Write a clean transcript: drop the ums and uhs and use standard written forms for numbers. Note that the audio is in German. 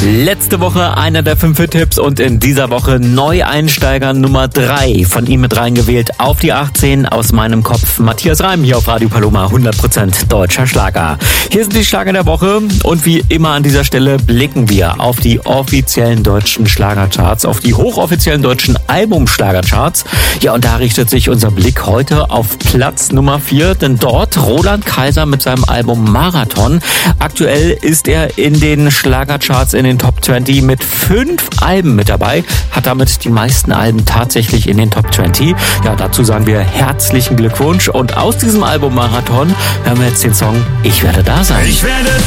Letzte Woche einer der 5 Hit-Tipps und in dieser Woche Neueinsteiger Nummer 3. Von ihm mit reingewählt auf die 18 aus meinem Kopf. Matthias Reim hier auf Radio Paloma, 100% deutscher Schlager. Hier sind die Schlager der Woche und wie immer an dieser Stelle blicken wir auf die offiziellen deutschen Schlagercharts, auf die hochoffiziellen deutschen Albumschlagercharts. Ja, und da richtet sich unser Blick heute auf Platz Nummer 4, denn dort Roland Kaiser mit seinem Album Marathon. Aktuell ist er in den Schlagercharts in den Top 20 mit 5 Alben mit dabei, hat damit die meisten Alben tatsächlich in den Top 20. Ja, dazu sagen wir herzlichen Glückwunsch und aus diesem Album Marathon hören wir jetzt den Song Ich werde da sein. Ich werde